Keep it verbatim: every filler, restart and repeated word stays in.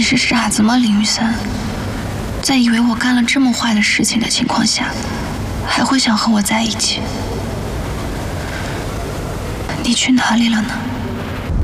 是傻子吗，林雨森？在以为我干了这么坏的事情的情况下，还会想和我在一起？你去哪里了呢？